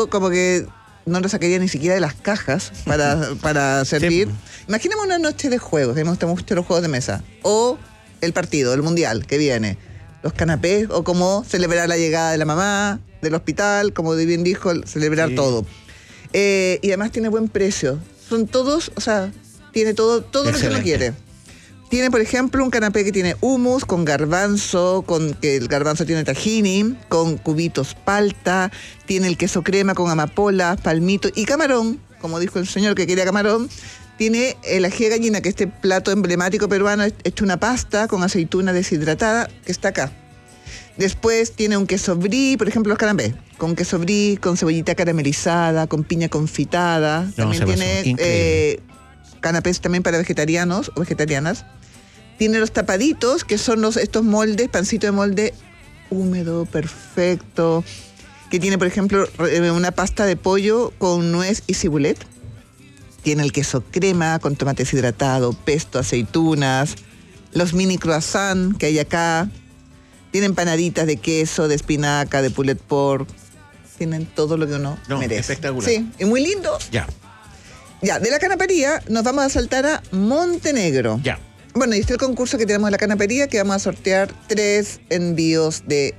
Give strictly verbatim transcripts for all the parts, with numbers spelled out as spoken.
como que no lo sacaría ni siquiera de las cajas para, para servir. Sí. Imaginemos una noche de juegos, que me gustan mucho los juegos de mesa, o el partido, el mundial que viene, los canapés, o como celebrar la llegada de la mamá del hospital, como bien dijo, celebrar sí. todo. Eh, y además tiene buen precio. Son todos, o sea, tiene todo, todo lo que uno quiere. Tiene, por ejemplo, un canapé que tiene hummus con garbanzo, con que el garbanzo tiene tahini, con cubitos palta, tiene el queso crema con amapola, palmito y camarón, como dijo el señor que quería camarón. Tiene el ají de gallina, que es este plato emblemático peruano, hecho una pasta con aceituna deshidratada, que está acá. Después tiene un queso brie, por ejemplo, los canapés, con queso brie, con cebollita caramelizada, con piña confitada. No, también tiene eh, canapés también para vegetarianos o vegetarianas. Tiene los tapaditos, que son los, estos moldes, pancito de molde húmedo, perfecto. Que tiene, por ejemplo, una pasta de pollo con nuez y cibulet. Tiene el queso crema con tomate deshidratado, pesto, aceitunas. Los mini croissants que hay acá. Tienen panaditas de queso, de espinaca, de pulled pork. Tienen todo lo que uno no, merece. Espectacular. Sí, y muy lindo. Ya. Ya, de la canapería nos vamos a saltar a Montenegro. Ya. Bueno, y este es el concurso que tenemos en la canapería, que vamos a sortear tres envíos de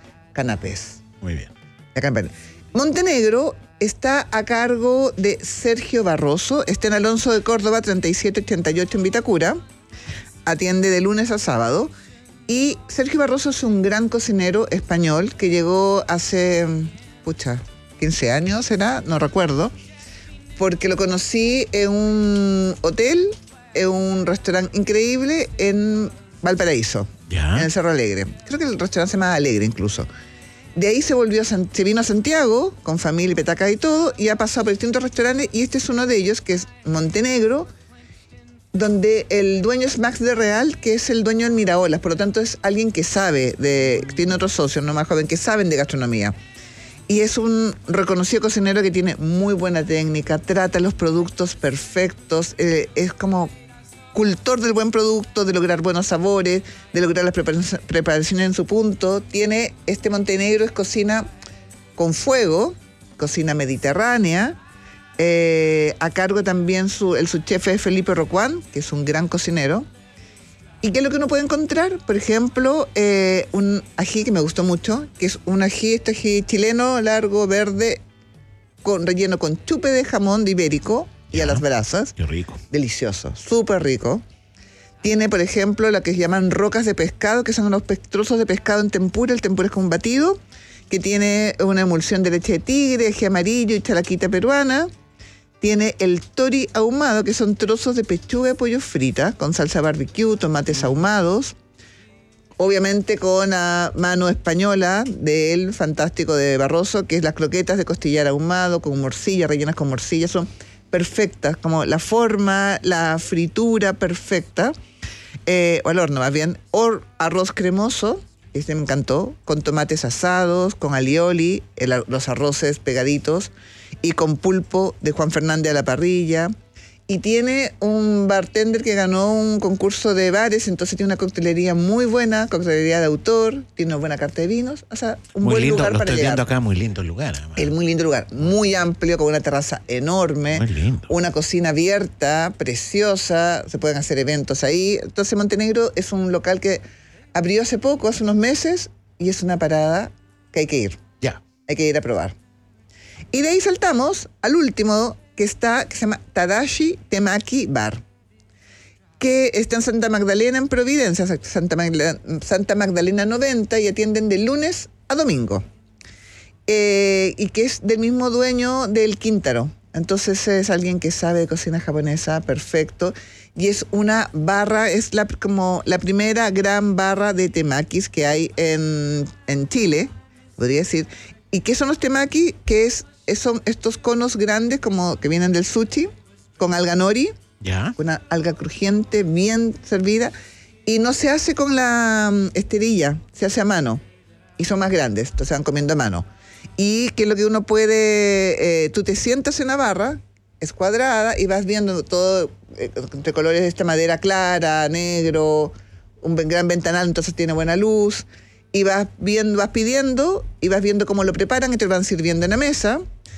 canapés. Muy bien. La canapería. Montenegro está a cargo de Sergio Barroso, está en Alonso de Córdoba, treinta y siete ochenta y ocho en Vitacura. Atiende de lunes a sábado. Y Sergio Barroso es un gran cocinero español que llegó hace, pucha, quince años, ¿será? No recuerdo. Porque lo conocí en un hotel, en un restaurante increíble en Valparaíso, ¿Ya? En el Cerro Alegre. Creo que el restaurante se llama Alegre incluso. De ahí se volvió, a San, se vino a Santiago con familia y petacas y todo, y ha pasado por distintos restaurantes, y este es uno de ellos, que es Montenegro, donde el dueño es Max de Real, que es el dueño del Miraolas, por lo tanto es alguien que sabe, de, tiene otros socios, no más joven, que saben de gastronomía. Y es un reconocido cocinero que tiene muy buena técnica, trata los productos perfectos, eh, es como cultor del buen producto, de lograr buenos sabores, de lograr las preparaciones, preparaciones en su punto. Tiene, este Montenegro es cocina con fuego, cocina mediterránea, eh, a cargo también su, el subchef es Felipe Rocuán, que es un gran cocinero. ¿Y qué es lo que uno puede encontrar? Por ejemplo, eh, un ají que me gustó mucho, que es un ají, este ají chileno, largo, verde, con relleno con chupe de jamón de ibérico y ya, a las brasas. Qué rico. Delicioso, súper rico. Tiene, por ejemplo, lo que se llaman rocas de pescado, que son unos trozos de pescado en tempura. El tempura es como un batido, que tiene una emulsión de leche de tigre, ají amarillo y chalaquita peruana. Tiene el tori ahumado, que son trozos de pechuga de pollo frita, con salsa barbecue, tomates ahumados. Obviamente con la mano española del fantástico de Barroso, que es las croquetas de costillar ahumado, con morcilla, rellenas con morcilla. Son perfectas, como la forma, la fritura perfecta. Eh, o al horno, más bien. O arroz cremoso, este me encantó, con tomates asados, con alioli, el, los arroces pegaditos, y con pulpo de Juan Fernández a la parrilla. Y tiene un bartender que ganó un concurso de bares, entonces tiene una coctelería muy buena, coctelería de autor, tiene una buena carta de vinos, o sea, un muy buen lindo, lugar lo para estoy llegar. Viendo acá, muy lindo el lugar. Además. El muy lindo lugar, muy amplio, con una terraza enorme, muy lindo. Una cocina abierta, preciosa, se pueden hacer eventos ahí. Entonces Montenegro es un local que abrió hace poco, hace unos meses, y es una parada que hay que ir. Ya. Hay que ir a probar. Y de ahí saltamos al último, que está, que se llama Tadashi Temaki Bar, que está en Santa Magdalena, en Providencia, Santa Magdalena, Santa Magdalena noventa, y atienden de lunes a domingo. Eh, y que es del mismo dueño del Quíntaro. Entonces es alguien que sabe de cocina japonesa, perfecto. Y es una barra, es la, como la primera gran barra de temakis que hay en, en Chile, podría decir. ¿Y qué son los temaki? Que es, son estos conos grandes como que vienen del sushi, con alga nori, ¿Ya? Una alga crujiente, bien servida. Y no se hace con la um, esterilla, se hace a mano. Y son más grandes, entonces se van comiendo a mano. Y que es lo que uno puede, eh, tú te sientas en la barra, es cuadrada, y vas viendo todo eh, entre colores de esta madera clara, negro, un gran ventanal, entonces tiene buena luz. Y vas viendo, vas pidiendo, y vas viendo cómo lo preparan, y te lo van sirviendo en la mesa.